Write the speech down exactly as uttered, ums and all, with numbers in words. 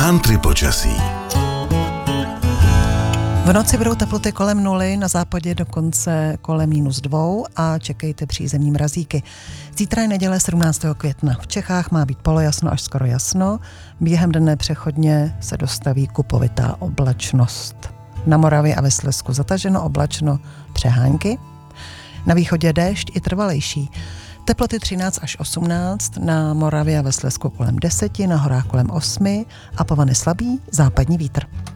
Country počasí. V noci budou teploty kolem nuly, na západě dokonce kolem minus dvou a čekejte přízemní mrazíky. Zítra je neděle sedmnáctého května. V Čechách má být polojasno až skoro jasno. Během dne přechodně se dostaví kupovitá oblačnost. Na Moravě a ve Slezsku zataženo, oblačno, přehánky. Na východě déšť i trvalejší. Teploty třináct až osmnáct, na Moravě a ve Slezsku kolem deseti, na horách kolem osmi a povane slabý západní vítr.